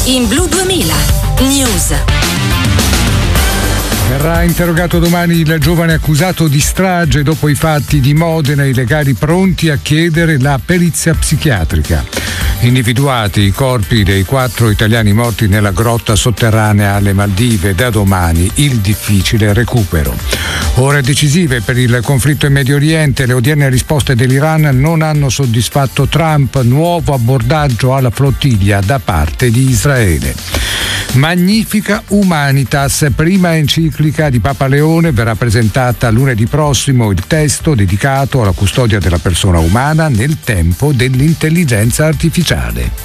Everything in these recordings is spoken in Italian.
in Blu 2000 News. Verrà interrogato domani il giovane accusato di strage dopo i fatti di Modena, i legali pronti a chiedere la perizia psichiatrica. Individuati i corpi dei 4 italiani morti nella grotta sotterranea alle Maldive, da domani il difficile recupero. Ore decisive per il conflitto in Medio Oriente, le odierne risposte dell'Iran non hanno soddisfatto Trump, nuovo abbordaggio alla flottiglia da parte di Israele. Magnifica Humanitas, prima enciclica di Papa Leone, verrà presentata lunedì prossimo, il testo dedicato alla custodia della persona umana nel tempo dell'intelligenza artificiale.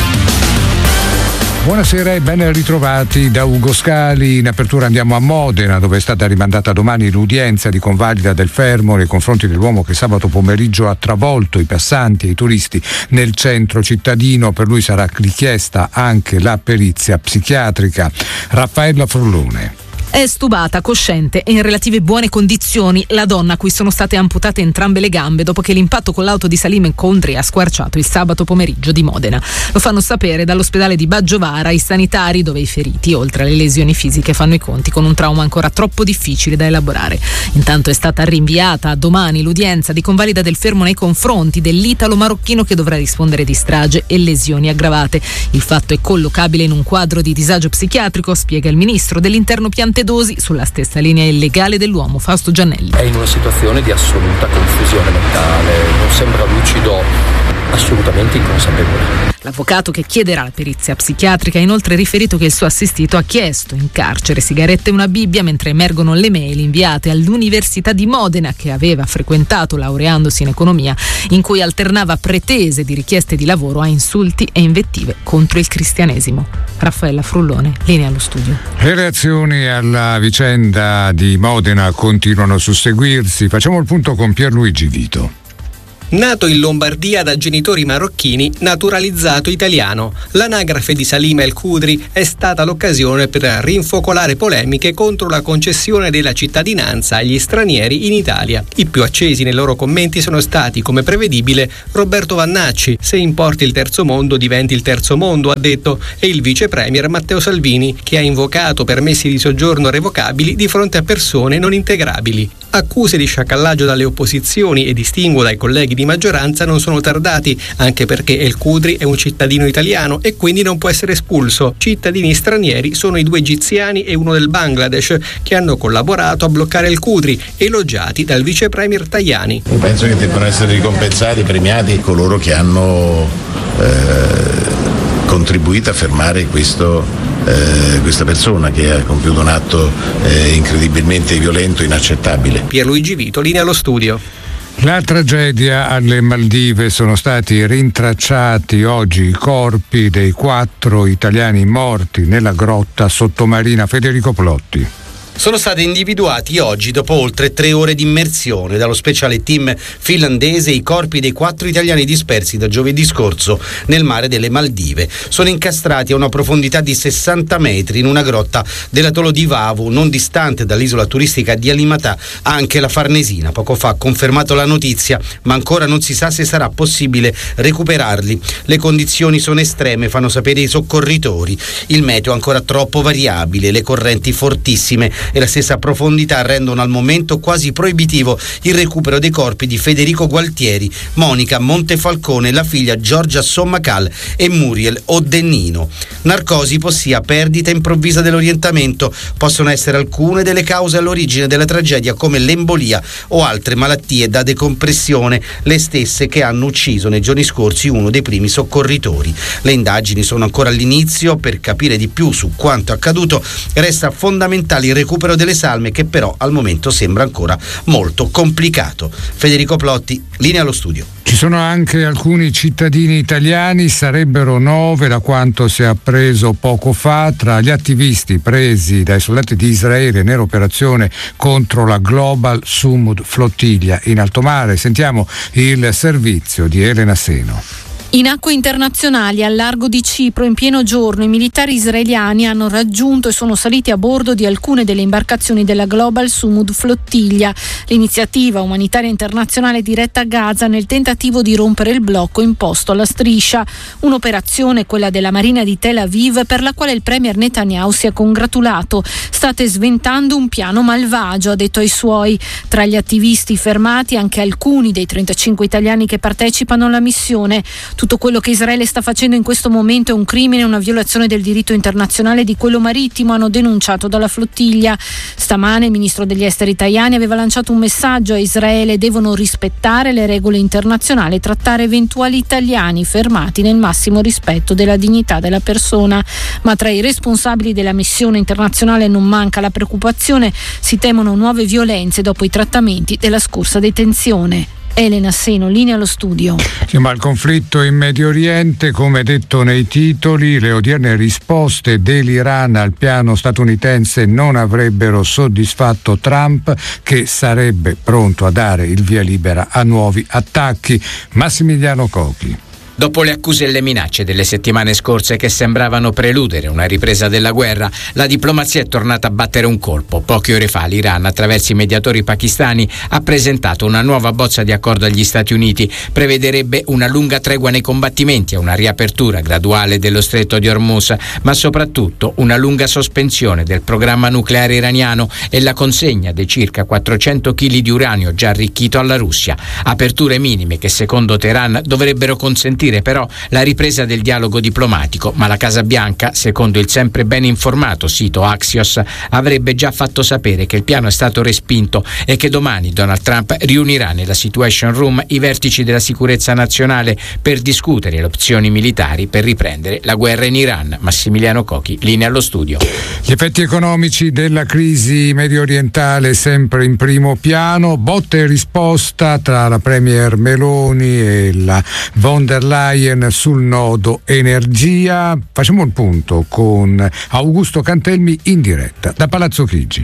Buonasera e ben ritrovati da Ugo Scali. In apertura andiamo a Modena, dove è stata rimandata domani l'udienza di convalida del fermo nei confronti dell'uomo che sabato pomeriggio ha travolto i passanti e i turisti nel centro cittadino. Per lui sarà richiesta anche la perizia psichiatrica. Raffaella Frullone. È stubata, cosciente e in relative buone condizioni la donna a cui sono state amputate entrambe le gambe dopo che l'impatto con l'auto di Salim Condri ha squarciato il sabato pomeriggio di Modena. Lo fanno sapere dall'ospedale di Baggiovara i sanitari, dove i feriti, oltre alle lesioni fisiche, fanno i conti con un trauma ancora troppo difficile da elaborare. Intanto è stata rinviata a domani l'udienza di convalida del fermo nei confronti dell'italo marocchino che dovrà rispondere di strage e lesioni aggravate. Il fatto è collocabile in un quadro di disagio psichiatrico, spiega il ministro dell'Interno Piantedosi, sulla stessa linea illegale dell'uomo Fausto Giannelli. È in una situazione di assoluta confusione mentale, non sembra lucido, assolutamente inconsapevole. L'avvocato che chiederà la perizia psichiatrica ha inoltre riferito che il suo assistito ha chiesto in carcere sigarette e una Bibbia, mentre emergono le mail inviate all'Università di Modena, che aveva frequentato laureandosi in economia, in cui alternava pretese di richieste di lavoro a insulti e invettive contro il cristianesimo. Raffaella Frullone, linea allo studio. Le reazioni alla vicenda di Modena continuano a susseguirsi. Facciamo il punto con Pierluigi Vito. Nato in Lombardia da genitori marocchini, naturalizzato italiano, l'anagrafe di Salim El Khudri è stata l'occasione per rinfocolare polemiche contro la concessione della cittadinanza agli stranieri in Italia. I più accesi nei loro commenti sono stati, come prevedibile, Roberto Vannacci: se importi il terzo mondo diventi il terzo mondo, ha detto, e il vice premier Matteo Salvini, che ha invocato permessi di soggiorno revocabili di fronte a persone non integrabili. Accuse di sciacallaggio dalle opposizioni e distinguo dai colleghi di maggioranza non sono tardati, anche perché El Khudri è un cittadino italiano e quindi non può essere espulso. Cittadini stranieri sono i 2 egiziani e uno del Bangladesh che hanno collaborato a bloccare El Khudri, elogiati dal vice premier Tajani. Io penso che debbano essere ricompensati, premiati coloro che hanno contribuito a fermare questa persona che ha compiuto un atto incredibilmente violento, inaccettabile. Pierluigi Vito, linea allo studio. La tragedia alle Maldive: sono stati rintracciati oggi i corpi dei 4 italiani morti nella grotta sottomarina. Federico Plotti. Sono stati individuati oggi, dopo oltre 3 ore di immersione, dallo speciale team finlandese i corpi dei 4 italiani dispersi da giovedì scorso nel mare delle Maldive. Sono incastrati a una profondità di 60 metri in una grotta dell'atollo di Vavu, non distante dall'isola turistica di Alimatà. Anche la Farnesina poco fa ha confermato la notizia, ma ancora non si sa se sarà possibile recuperarli. Le condizioni sono estreme, fanno sapere i soccorritori. Il meteo è ancora troppo variabile, le correnti fortissime e la stessa profondità rendono al momento quasi proibitivo il recupero dei corpi di Federico Gualtieri, Monica Montefalcone, la figlia Giorgia Sommacal e Muriel Oddennino. Narcosi, ipossia, perdita improvvisa dell'orientamento possono essere alcune delle cause all'origine della tragedia, come l'embolia o altre malattie da decompressione, le stesse che hanno ucciso nei giorni scorsi uno dei primi soccorritori. Le indagini sono ancora all'inizio. Per capire di più su quanto accaduto resta fondamentale il recupero delle salme, che però al momento sembra ancora molto complicato. Federico Plotti, linea allo studio. Ci sono anche alcuni cittadini italiani, sarebbero 9 da quanto si è appreso poco fa, tra gli attivisti presi dai soldati di Israele nell'operazione contro la Global Sumud flottiglia in alto mare. Sentiamo il servizio di Elena Seno. In acque internazionali al largo di Cipro in pieno giorno i militari israeliani hanno raggiunto e sono saliti a bordo di alcune delle imbarcazioni della Global Sumud Flottiglia, l'iniziativa umanitaria internazionale diretta a Gaza nel tentativo di rompere il blocco imposto alla striscia. Un'operazione, quella della Marina di Tel Aviv, per la quale il premier Netanyahu si è congratulato. State sventando un piano malvagio, ha detto ai suoi. Tra gli attivisti fermati anche alcuni dei 35 italiani che partecipano alla missione. Tutto quello che Israele sta facendo in questo momento è un crimine, una violazione del diritto internazionale e di quello marittimo, hanno denunciato dalla flottiglia. Stamane il ministro degli esteri Tajani aveva lanciato un messaggio a Israele: devono rispettare le regole internazionali e trattare eventuali italiani fermati nel massimo rispetto della dignità della persona. Ma tra i responsabili della missione internazionale non manca la preoccupazione, si temono nuove violenze dopo i trattamenti della scorsa detenzione. Elena Seno, linea allo studio. Ma il conflitto in Medio Oriente, come detto nei titoli, le odierne risposte dell'Iran al piano statunitense non avrebbero soddisfatto Trump, che sarebbe pronto a dare il via libera a nuovi attacchi. Massimiliano Cochi. Dopo le accuse e le minacce delle settimane scorse che sembravano preludere una ripresa della guerra, la diplomazia è tornata a battere un colpo. Poche ore fa l'Iran, attraverso i mediatori pakistani, ha presentato una nuova bozza di accordo agli Stati Uniti. Prevederebbe una lunga tregua nei combattimenti e una riapertura graduale dello stretto di Hormuz, ma soprattutto una lunga sospensione del programma nucleare iraniano e la consegna dei circa 400 kg di uranio già arricchito alla Russia. Aperture minime che secondo Teheran dovrebbero consentire però la ripresa del dialogo diplomatico, ma la Casa Bianca, secondo il sempre ben informato sito Axios, avrebbe già fatto sapere che il piano è stato respinto e che domani Donald Trump riunirà nella Situation Room i vertici della sicurezza nazionale per discutere le opzioni militari per riprendere la guerra in Iran. Massimiliano Cochi, linea allo studio. Gli effetti economici della crisi medio orientale sempre in primo piano, botte e risposta tra la premier Meloni e la von der Leyen sul nodo energia. Facciamo il punto con Augusto Cantelmi in diretta da Palazzo Chigi.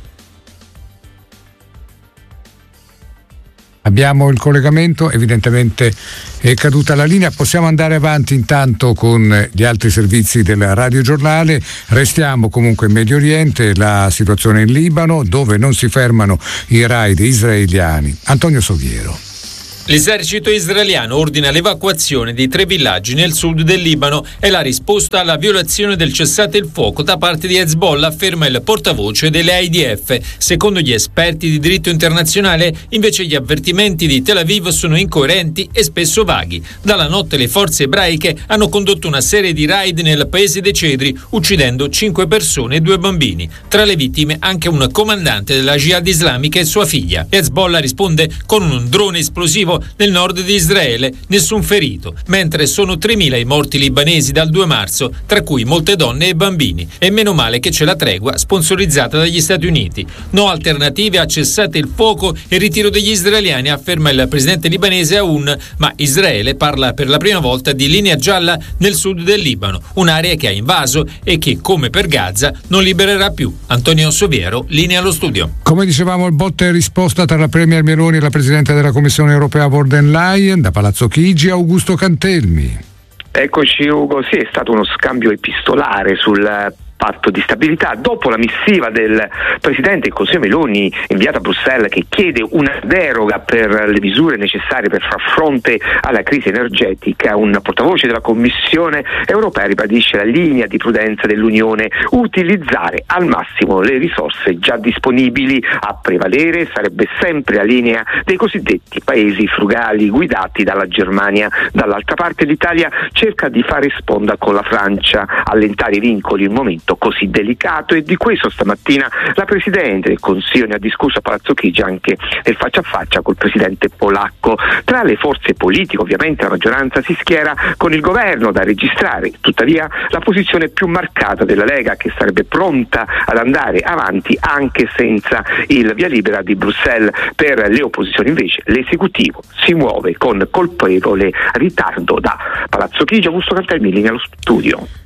Abbiamo il collegamento, evidentemente è caduta la linea, possiamo andare avanti intanto con gli altri servizi del radiogiornale. Restiamo comunque in Medio Oriente, la situazione in Libano, dove non si fermano i raid israeliani. Antonio Soviero. L'esercito israeliano ordina l'evacuazione di 3 villaggi nel sud del Libano. È la risposta alla violazione del cessate il fuoco da parte di Hezbollah, afferma il portavoce delle IDF. Secondo gli esperti di diritto internazionale, invece, gli avvertimenti di Tel Aviv sono incoerenti e spesso vaghi. Dalla notte le forze ebraiche hanno condotto una serie di raid nel paese dei Cedri, uccidendo 5 persone e 2 bambini. Tra le vittime anche un comandante della Jihad islamica e sua figlia. Hezbollah risponde con un drone esplosivo nel nord di Israele, nessun ferito, mentre sono 3.000 i morti libanesi dal 2 marzo, tra cui molte donne e bambini. E meno male che c'è la tregua sponsorizzata dagli Stati Uniti. No alternative a cessate il fuoco e ritiro degli israeliani, afferma il presidente libanese Aoun, ma Israele parla per la prima volta di linea gialla nel sud del Libano, un'area che ha invaso e che, come per Gaza, non libererà più. Antonio Soviero, linea allo studio. Come dicevamo, il botta e risposta tra la premier Meloni e la presidente della Commissione europea von der Leyen. Da Palazzo Chigi, Augusto Cantelmi. Eccoci Ugo, sì, è stato uno scambio epistolare sul patto di stabilità dopo la missiva del Presidente del Consiglio Meloni inviata a Bruxelles, che chiede una deroga per le misure necessarie per far fronte alla crisi energetica. Un portavoce della Commissione europea ribadisce la linea di prudenza dell'Unione: utilizzare al massimo le risorse già disponibili. A prevalere sarebbe sempre la linea dei cosiddetti paesi frugali guidati dalla Germania. Dall'altra parte l'Italia cerca di fare sponda con la Francia, allentare i vincoli in un momento così delicato, e di questo stamattina la Presidente del Consiglio ne ha discusso a Palazzo Chigi anche nel faccia a faccia col Presidente polacco. Tra le forze politiche ovviamente la maggioranza si schiera con il governo, da registrare tuttavia la posizione più marcata della Lega, che sarebbe pronta ad andare avanti anche senza il via libera di Bruxelles. Per le opposizioni invece l'esecutivo si muove con colpevole ritardo. Da Palazzo Chigi, Augusto Cantelmi, linea allo studio.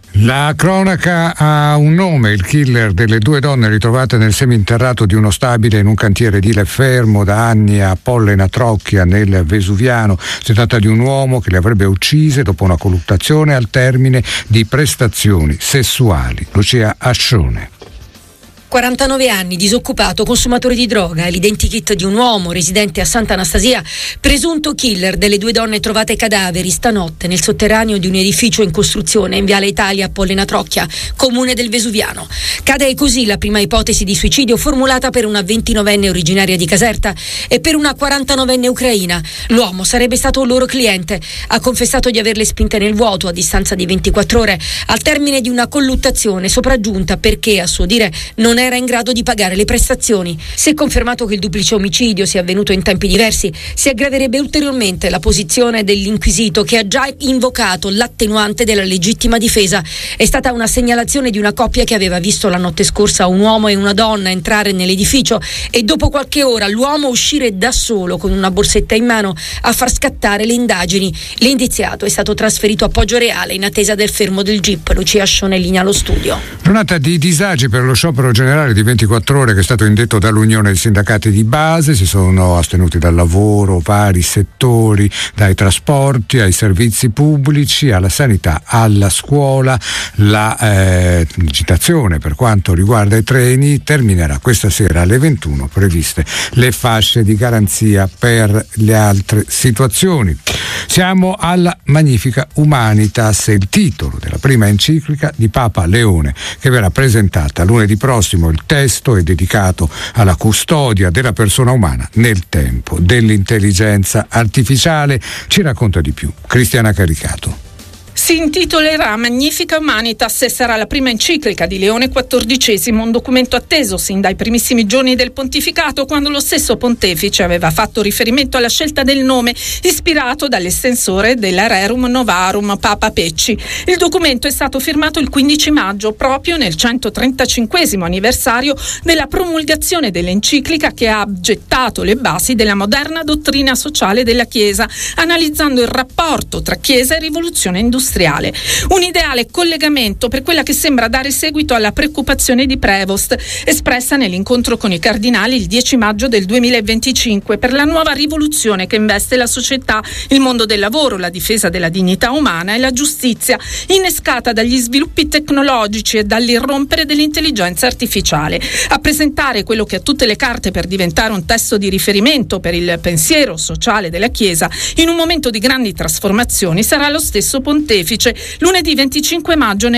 La cronaca ha un nome, il killer delle 2 donne ritrovate nel seminterrato di uno stabile in un cantiere edile fermo da anni a Pollena Trocchia nel Vesuviano. Si tratta di un uomo che le avrebbe uccise dopo una colluttazione al termine di prestazioni sessuali. Lucia Ascione. 49 anni, disoccupato, consumatore di droga, è l'identikit di un uomo residente a Santa Anastasia, presunto killer delle 2 donne trovate cadaveri stanotte nel sotterraneo di un edificio in costruzione in Viale Italia a Pollena Trocchia, comune del Vesuviano. Cade così la prima ipotesi di suicidio formulata per una 29enne originaria di Caserta e per una 49enne ucraina. L'uomo sarebbe stato loro cliente, ha confessato di averle spinte nel vuoto a distanza di 24 ore al termine di una colluttazione sopraggiunta perché, a suo dire, non era in grado di pagare le prestazioni. Se confermato che il duplice omicidio sia avvenuto in tempi diversi, si aggraverebbe ulteriormente la posizione dell'inquisito, che ha già invocato l'attenuante della legittima difesa. È stata una segnalazione di una coppia che aveva visto la notte scorsa un uomo e una donna entrare nell'edificio e dopo qualche ora l'uomo uscire da solo con una borsetta in mano a far scattare le indagini. L'indiziato è stato trasferito a Poggioreale in attesa del fermo del GIP. Lucia Ascione in linea allo studio. Giornata di disagi per lo sciopero generale di 24 ore che è stato indetto dall'Unione dei Sindacati di Base. Si sono astenuti dal lavoro vari settori, dai trasporti ai servizi pubblici, alla sanità, alla scuola. La citazione per quanto riguarda i treni terminerà questa sera alle 21, previste le fasce di garanzia per le altre situazioni. Siamo alla Magnifica Humanitas, il titolo della prima enciclica di Papa Leone, che verrà presentata lunedì prossimo. Il testo è dedicato alla custodia della persona umana nel tempo dell'intelligenza artificiale. Ci racconta di più Cristiana Caricato. Si intitolerà Magnifica Humanitas e sarà la prima enciclica di Leone XIV, un documento atteso sin dai primissimi giorni del pontificato, quando lo stesso pontefice aveva fatto riferimento alla scelta del nome ispirato dall'estensore della Rerum Novarum, Papa Pecci. Il documento è stato firmato il 15 maggio, proprio nel 135° anniversario della promulgazione dell'enciclica che ha gettato le basi della moderna dottrina sociale della Chiesa, analizzando il rapporto tra Chiesa e rivoluzione industriale. Un ideale collegamento per quella che sembra dare seguito alla preoccupazione di Prevost, espressa nell'incontro con i cardinali il 10 maggio del 2025, per la nuova rivoluzione che investe la società, il mondo del lavoro, la difesa della dignità umana e la giustizia, innescata dagli sviluppi tecnologici e dall'irrompere dell'intelligenza artificiale. A presentare quello che ha tutte le carte per diventare un testo di riferimento per il pensiero sociale della Chiesa in un momento di grandi trasformazioni sarà lo stesso pontefice lunedì 25 maggio